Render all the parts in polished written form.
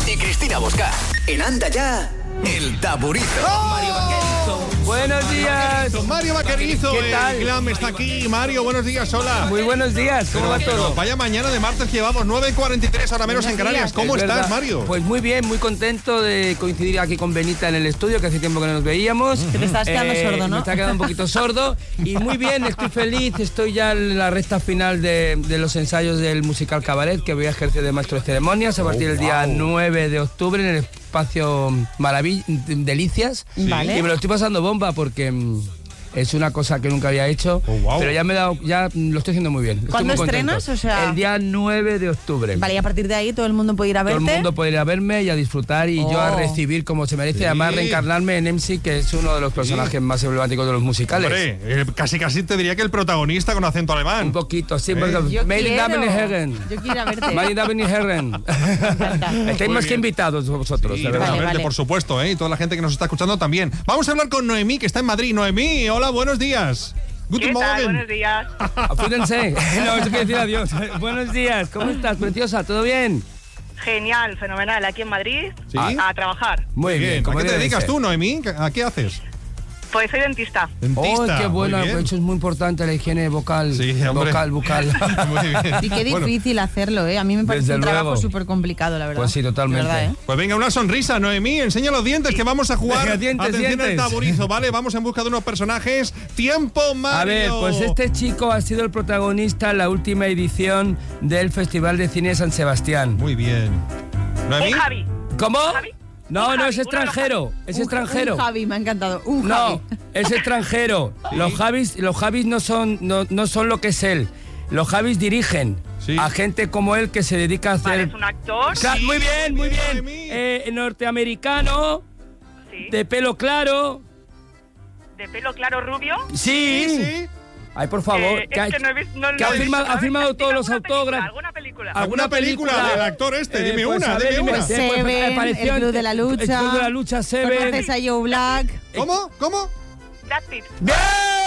y Cristina Bosca. En Anda Ya, El Taburito. ¡Oh! Mario Vaquerizo. Buenos días. Mario Vaquerizo. ¿Qué tal? El Glam está aquí. Mario, buenos días, hola. Muy buenos días, ¿cómo va todo? Vaya mañana de martes que llevamos 9:43, ahora menos en Canarias. ¿Cómo estás, Mario? Pues muy bien, muy contento de coincidir aquí con Benita en el estudio, que hace tiempo que no nos veíamos. Que te estás quedando sordo, ¿no? Me está quedando un poquito sordo. Y muy bien, estoy feliz, estoy ya en la recta final de los ensayos del musical Cabaret, que voy a ejercer de maestro de ceremonias a partir del día 9 de octubre en el espacio Delicias. Vale. Y me lo estoy pasando bomba porque es una cosa que nunca había hecho, pero ya lo estoy haciendo muy bien. ¿Cuándo muy estrenas? O sea... El día 9 de octubre. Vale, y a partir de ahí todo el mundo puede ir a verte. Todo el mundo puede ir a verme y a disfrutar y yo a recibir como se merece, además reencarnarme en MC, que es uno de los personajes más emblemáticos de los musicales. Hombre, casi te diría que el protagonista con acento alemán. Un poquito, sí, porque Yo Meine quiero. Damen y Herren. Yo quiero ir a verte. Meine Damen y Herren. Estáis más que invitados vosotros, Sí, de verdad. totalmente, por supuesto, y toda la gente que nos está escuchando también. Vamos a hablar con Noemí, que está en Madrid. Noemí, hola, buenos días. ¿Qué tal? Buenos días. Apúrense. No, eso quiere decir adiós. Buenos días, ¿cómo estás, preciosa? ¿Todo bien? Genial, fenomenal. Aquí en Madrid, ¿Sí? a trabajar. Muy bien. ¿A como qué te debe dedicas ser. tú, Noemí? ¿A qué haces? Pues soy dentista. Dentista. Oh, qué bueno, muy bien. eso es muy importante, la higiene vocal. Sí, hombre. Vocal. Muy bien. Y qué Bueno, difícil hacerlo, ¿eh? A mí me parece Desde un trabajo luego. súper complicado, la verdad. Pues sí, totalmente. De verdad, ¿eh? pues venga, una sonrisa, Noemí. Enseña los dientes que vamos a jugar. Venga, dientes, Atención al dientes. taburizo, ¿vale? Vamos en busca de unos personajes. ¡Tiempo, Mario! A ver, pues este chico ha sido el protagonista en la última edición del Festival de Cine de San Sebastián. Muy bien. ¿Noemí? Un Javi. ¿Cómo? ¿Javi? No, Un no, Javi, es extranjero. Es extranjero. Un Javi, me ha encantado. Un No, Javi. es extranjero. Los Javis no son lo que es él. Los Javis dirigen Sí. a gente como él que se dedica a Vale, hacer... es un actor. Claro, Sí, muy bien, muy bien. Noemí. Norteamericano, Sí. de pelo claro. De pelo claro rubio. Sí. Sí. Ay, por favor. Es que no he visto. No, que no ha he firmado- visto. ha firmado Dime todos los alguna película, autógrafos. ¿Alguna película? ¿Alguna película del actor este? Dime pues, una, a ver, dime una. Seven, apareció el Club de la El Lucha. Club de la Lucha, Seven. ¿Conoces a Joe Black? ¿Cómo? Brad Pitt. ¡Bien!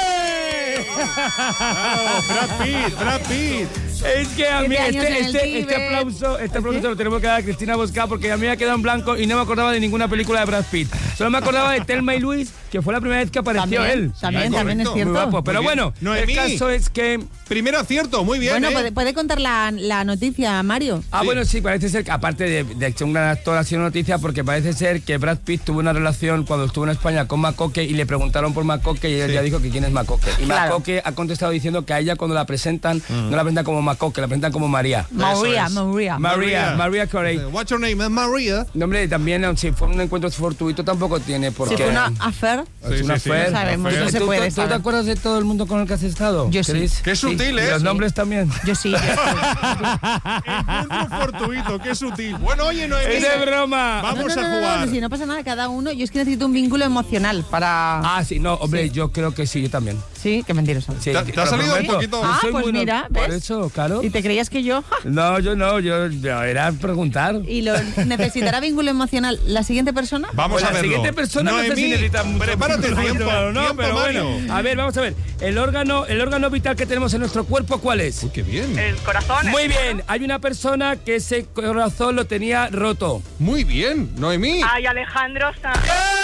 Brad Pitt. Es que a mí 7 años en el este Tíbet. aplauso se lo tenemos que dar a Cristina Bosca porque a mí me ha quedado en blanco y no me acordaba de ninguna película de Brad Pitt. Solo me acordaba de Thelma y Luis, que fue la primera vez que apareció él. También correcto. es Muy cierto. guapo. Pero Muy bien. bueno, Noemí. el caso es que... Primero acierto, muy bien. Bueno, puede contar la noticia, Mario. Ah, Sí. bueno, sí, parece ser que aparte de que un gran actor ha sido noticia porque parece ser que Brad Pitt tuvo una relación cuando estuvo en España con Macoque y le preguntaron por Macoque y ella dijo que quién es Macoque. Y Claro. Macoque ha contestado diciendo que a ella cuando la presentan no la presentan como Macoque, la presentan como María. María Carey. What's your name? Maria. No, hombre, también si fue un encuentro fortuito tampoco tiene por Si qué. fue una affair, Es una Sí, affair. no sabemos, no se ¿Tú- puede tú te saber. acuerdas de todo el mundo con el que has estado? Yo sí. Chris? Qué sutil, ¿Y ¿eh? los Sí. nombres también? yo sí. Encuentro fortuito, qué sutil. Bueno, oye, Noemí. ¡Es de broma! Vamos a jugar. Si no pasa nada, cada uno. Yo es que necesito un vínculo emocional para. Ah, sí, no, hombre, yo creo que sí, yo también. Sí, qué mentiroso. Sí, ¿Te ha lo salido un prometo. poquito? Yo Ah, soy pues muy mira, Por ¿ves? eso, claro. ¿Y te creías que yo? No, yo era preguntar. ¿Y lo necesitará vínculo emocional la siguiente persona? Vamos Pues a la verlo. siguiente persona no sé si Noemí, necesita mucho prepárate, mucho tiempo, no, tiempo, pero Mario. bueno. A ver, vamos a ver. El órgano vital que tenemos en nuestro cuerpo, ¿cuál es? Uy, qué bien. El corazón. Muy bien. Hay una persona que ese corazón lo tenía roto. Muy bien, Noemí. Ay, Alejandro Sanz.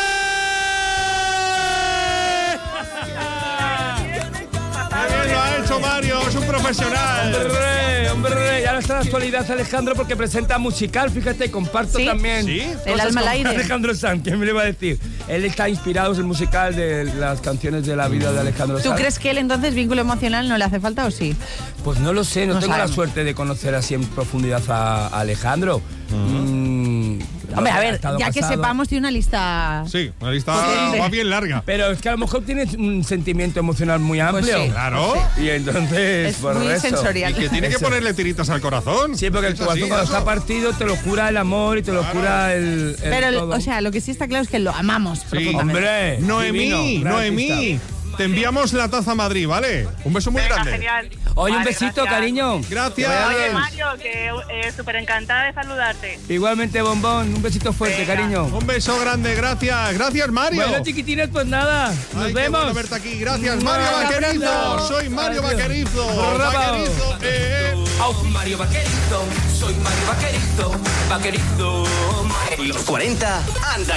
Qué bien lo ha hecho Mario, es un profesional. Hombre, ya no está en la actualidad Alejandro porque presenta musical, fíjate, comparto ¿Sí? también. ¿Sí? El cosas alma al con aire. Alejandro Sanz, ¿qué me le iba a decir? Él está inspirado en el musical de las canciones de la vida de Alejandro Sanz. ¿Tú crees que él entonces vínculo emocional no le hace falta o sí? Pues no lo sé, no No tengo la sabemos. suerte de conocer así en profundidad a Alejandro. Hombre, a ha ver, estado ya que casado. sepamos, tiene una lista. Sí, una lista Potente. va bien larga. Pero es que a lo mejor tiene un sentimiento emocional muy amplio. sí. Claro. Y entonces, Es por muy eso. sensorial. Y que tiene que Eso. ponerle tiritas al corazón. Sí, porque el Es así, corazón cuando eso. está partido te lo cura el amor y te lo Claro. cura el Pero, todo. o sea, lo que sí está claro es que lo amamos profundamente. Hombre, Noemí, divino, gran Noemí, artista. te enviamos la taza a Madrid, ¿vale? Un beso muy Venga, grande. genial. Oye, un Vale, besito, gracias. cariño. Gracias. Que vaya Oye, bien. Mario, que súper encantada de saludarte. Igualmente, bombón, un besito fuerte, Venga. cariño. Un beso grande, gracias. Gracias, Mario. Bueno, chiquitines, pues nada, nos Ay, qué vemos. bueno verte aquí. Gracias, Mua, Mario un Vaquerizo. abrazo. Soy Mario Adiós. Vaquerizo. Bravo. Vaquerizo. Mario Vaquerizo, soy Mario Vaquerizo, Vaquerizo. y los 40, anda